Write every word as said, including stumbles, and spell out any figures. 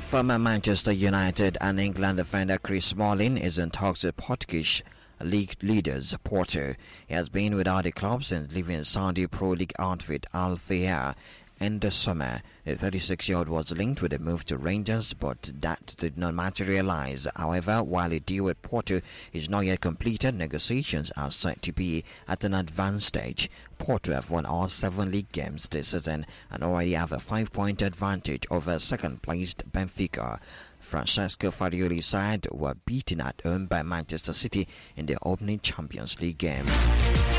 Former Manchester United and England defender Chris Smalling is in talks with Portuguese league leaders Porto. He has been without the club since leaving Saudi Pro League outfit Al Fayha in the summer. The thirty-six-year-old was linked with a move to Rangers, but that did not materialize. However, while a deal with Porto is not yet completed, negotiations are said to be at an advanced stage. Porto have won all seven league games this season and already have a five-point advantage over second-placed Benfica. Francesco Farioli's side were beaten at home by Manchester City in the opening Champions League game.